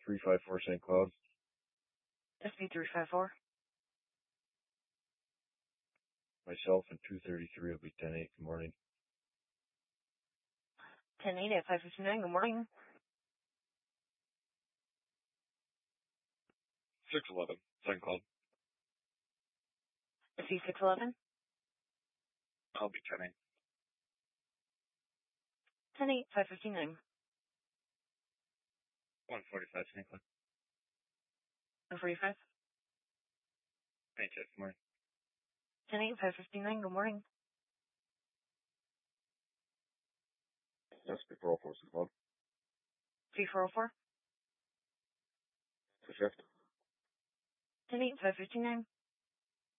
354 St. Cloud. SB354. Myself and 233 will be 10-8. Good morning. 10-8 at 559. Good morning. 611 St. Cloud. SB611. I'll be 10-8. 10-8, 559. 145 St. Cloud. 145. Hey, Jeff. Good morning. 10-8, 559. Good morning. SB404 St. Cloud. 3404. The shift. 10-8, 559.